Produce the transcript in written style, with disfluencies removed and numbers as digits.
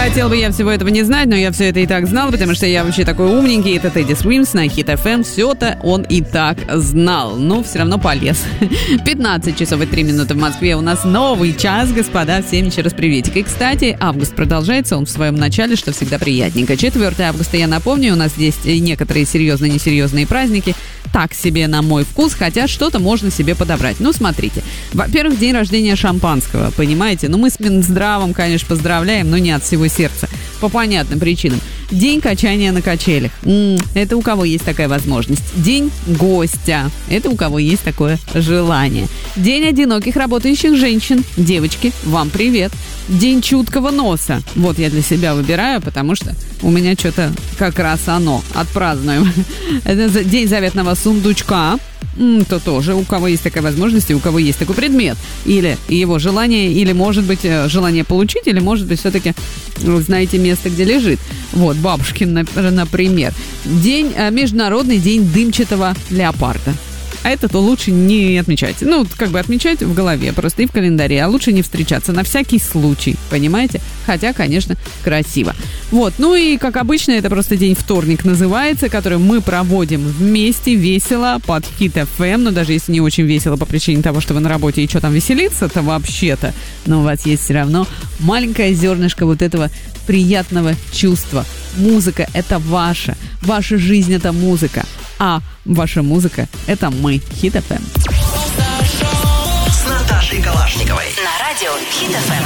Хотел бы я всего этого не знать, но я все это и так знал, потому что я вообще такой умненький. Это Тедди Свимс на Hit FM. Все-то он и так знал. Но все равно полез. 15 часов и 3 минуты в Москве. У нас новый час, господа. Всем еще раз приветик. И, кстати, август продолжается. Он в своем начале, что всегда приятненько. 4 августа, я напомню, у нас здесь некоторые серьезно-несерьезные праздники. Так себе на мой вкус, хотя что-то можно себе подобрать. Ну, смотрите. Во-первых, день рождения шампанского, понимаете? Ну, мы с Минздравом, конечно, поздравляем, но не от всего сердца. По понятным причинам. День качания на качелях. Это у кого есть такая возможность. День гостя. Это у кого есть такое желание. День одиноких работающих женщин. Девочки, вам привет. День чуткого носа. Вот я для себя выбираю, потому что у меня что-то как раз оно. Отпразднуем. Это день заветного сундучка. То тоже, у кого есть такая возможность, и у кого есть такой предмет. Или его желание, или, может быть, желание получить, или, может быть, все-таки знаете место, где лежит. Вот, бабушкин, например. Международный день дымчатого леопарда. А это-то лучше не отмечать. Ну, как бы отмечать в голове просто и в календаре. А лучше не встречаться на всякий случай, понимаете? Хотя, конечно, красиво. Вот, ну и, как обычно, это просто день вторник называется, который мы проводим вместе, весело, под Hit FM. Но даже если не очень весело по причине того, что вы на работе и что там веселиться-то вообще-то, но у вас есть все равно маленькое зернышко вот этого приятного чувства. Музыка — это ваша. Ваша жизнь — это музыка. А ваша музыка — это мы, Hit FM. С Наташей Калашниковой. На радио Hit FM.